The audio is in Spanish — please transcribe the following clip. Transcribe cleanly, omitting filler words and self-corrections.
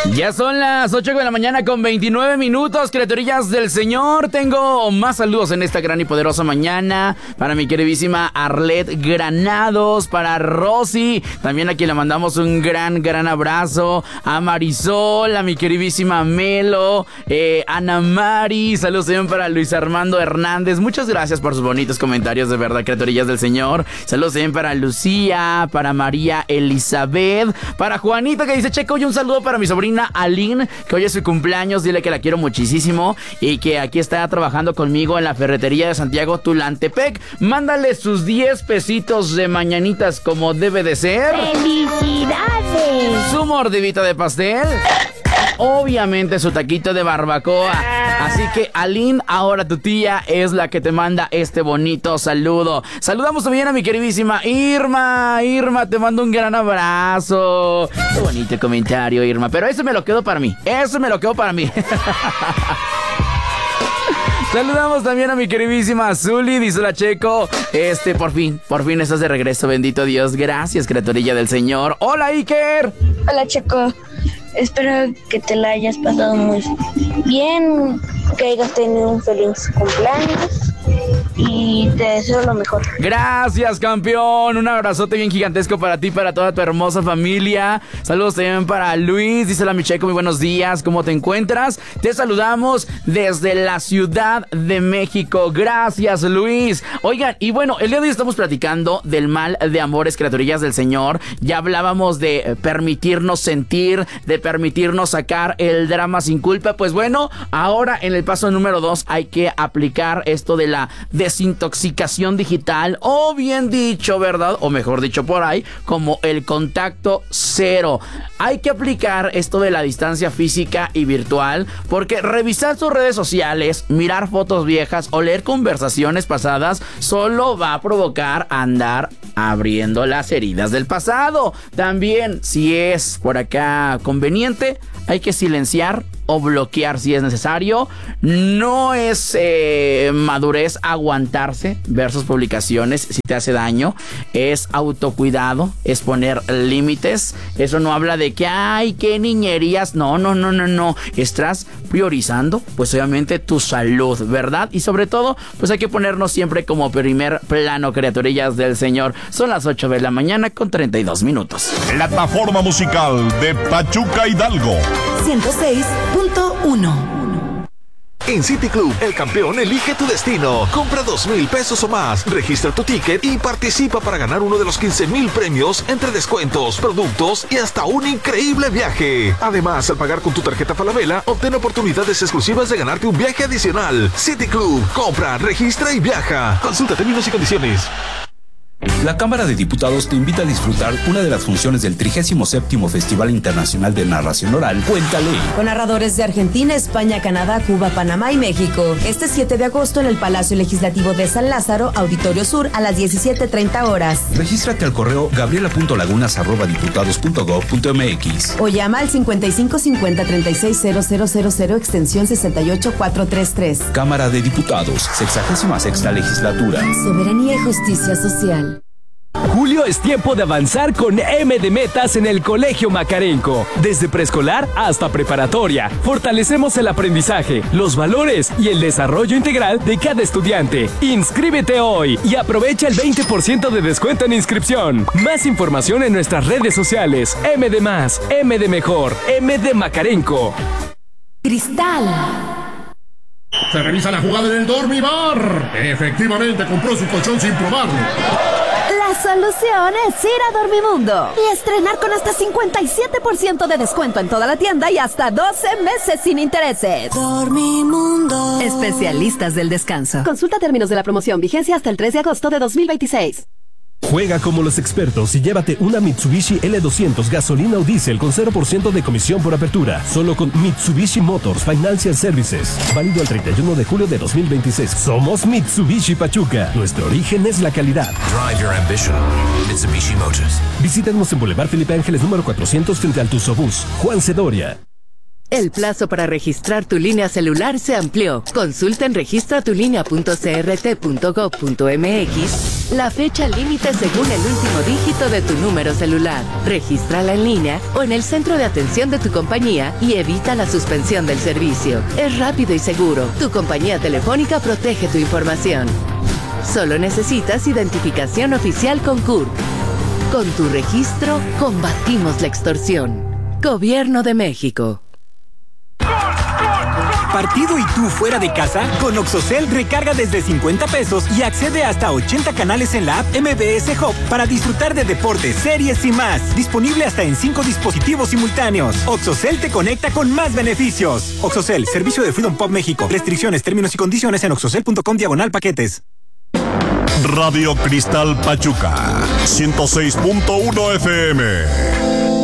Ya son las 8 de la mañana con 29 minutos, criaturillas del Señor. Tengo más saludos en esta gran y poderosa mañana. Para mi queridísima Arlet Granados, para Rosy, también a quien le mandamos un gran abrazo. A Marisol, a mi queridísima Melo, Ana Mari, saludos también para Luis Armando Hernández. Muchas gracias por sus bonitos comentarios, de verdad, criaturillas del Señor. Saludos también para Lucía, para María Elizabeth, para Juanita que dice: Checo, hoy un saludo para mi sobrina Aline, que hoy es su cumpleaños, dile que la quiero muchísimo y que aquí está trabajando conmigo en la ferretería de Santiago Tulantepec. Mándale sus 10 pesitos de mañanitas como debe de ser. ¡Felicidades! Su mordidita de pastel. Obviamente su taquito de barbacoa. Así que Aline, ahora tu tía es la que te manda este bonito saludo. Saludamos también a mi queridísima Irma. Irma, te mando un gran abrazo. Qué bonito comentario, Irma. Pero eso me lo quedo para mí. Saludamos también a mi queridísima Zuli, dice la Checo. Por fin estás de regreso, bendito Dios. Gracias, criaturilla del Señor. Hola, Iker. Hola, Checo. Espero que te la hayas pasado muy bien, que hayas tenido un feliz cumpleaños y te deseo lo mejor. Gracias, campeón. Un abrazote bien gigantesco para ti y para toda tu hermosa familia. Saludos también para Luis. Dice la Micheco, muy buenos días. ¿Cómo te encuentras? Te saludamos desde la Ciudad de México. Gracias, Luis. Oigan, y bueno, el día de hoy estamos platicando del mal de amores, criaturillas del Señor. Ya hablábamos de permitirnos sentir, de permitirnos sacar el drama sin culpa. Pues bueno, ahora en el paso número 2 hay que aplicar esto de la desintoxicación digital, o bien dicho, ¿verdad? O mejor dicho por ahí, como el contacto cero. Hay que aplicar esto de la distancia física y virtual, porque revisar sus redes sociales, mirar fotos viejas o leer conversaciones pasadas solo va a provocar andar abriendo las heridas del pasado. También, si es por acá conveniente, hay que silenciar o bloquear si es necesario. No es madurez aguantarse ver sus publicaciones si te hace daño. Es autocuidado, es poner límites. Eso no habla de que ay, qué niñerías. No. Estás priorizando, pues obviamente, tu salud, ¿verdad? Y sobre todo, pues hay que ponernos siempre como primer plano, criaturillas del Señor. Son las 8 de la mañana con 32 minutos. Plataforma musical de Pachuca Hidalgo 106.1. En City Club, el campeón elige tu destino. Compra 2,000 pesos o más, registra tu ticket y participa para ganar uno de los 15,000 premios entre descuentos, productos y hasta un increíble viaje. Además, al pagar con tu tarjeta Falabella, obtén oportunidades exclusivas de ganarte un viaje adicional. City Club, compra, registra y viaja. Consulta términos y condiciones. La Cámara de Diputados te invita a disfrutar una de las funciones del 37º Festival Internacional de Narración Oral, Cuéntale. Con narradores de Argentina, España, Canadá, Cuba, Panamá y México. Este 7 de agosto en el Palacio Legislativo de San Lázaro, Auditorio Sur, a las 17:30 horas. Regístrate al correo gabriela.lagunas@diputados.gov.mx o llama al 5550-360000 extensión 68433. Cámara de Diputados, 66ª Legislatura. Soberanía y justicia social. Julio es tiempo de avanzar con M de Metas en el Colegio Macarenco. Desde preescolar hasta preparatoria, fortalecemos el aprendizaje, los valores y el desarrollo integral de cada estudiante. Inscríbete hoy y aprovecha el 20% de descuento en inscripción. Más información en nuestras redes sociales. M de Más, M de Mejor, M de Macarenco. Cristal. Se revisa la jugada en el Dormibar. Efectivamente, compró su colchón sin probarlo. La solución es ir a Dormimundo y estrenar con hasta 57% de descuento en toda la tienda y hasta 12 meses sin intereses. Dormimundo. Especialistas del descanso. Consulta términos de la promoción, vigencia hasta el 3 de agosto de 2026. Juega como los expertos y llévate una Mitsubishi L200 gasolina o diésel con 0% de comisión por apertura. Solo con Mitsubishi Motors Financial Services. Válido el 31 de julio de 2026. Somos Mitsubishi Pachuca. Nuestro origen es la calidad. Drive your ambition. Mitsubishi Motors. Visítanos en Boulevard Felipe Ángeles número 400 frente al Tusobús. Juan Cedoria. El plazo para registrar tu línea celular se amplió. Consulta en registratulinea.crt.gov.mx la fecha límite según el último dígito de tu número celular. Regístrala en línea o en el centro de atención de tu compañía y evita la suspensión del servicio. Es rápido y seguro. Tu compañía telefónica protege tu información. Solo necesitas identificación oficial con CURP. Con tu registro, combatimos la extorsión. Gobierno de México. ¿Partido y tú fuera de casa? Con Oxocel recarga desde 50 pesos y accede hasta 80 canales en la app MBS Hub para disfrutar de deportes, series y más. Disponible hasta en 5 dispositivos simultáneos. Oxocel te conecta con más beneficios. Oxocel, servicio de Freedom Pop México. Restricciones, términos y condiciones en oxocel.com/paquetes. Radio Cristal Pachuca, 106.1 FM.